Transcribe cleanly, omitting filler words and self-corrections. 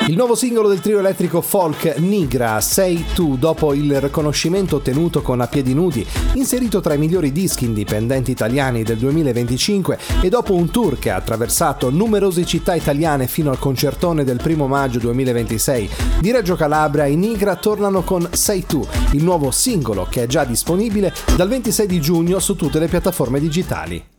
Il nuovo singolo del trio elettrico folk Nigra, Say Tu, dopo il riconoscimento ottenuto con A Piedi Nudi, inserito tra i migliori dischi indipendenti italiani del 2025 e dopo un tour che ha attraversato numerose città italiane fino al concertone del 1 maggio 2026 di Reggio Calabria, i Nigra tornano con Say Tu, il nuovo singolo che è già disponibile dal 26 di giugno su tutte le piattaforme digitali.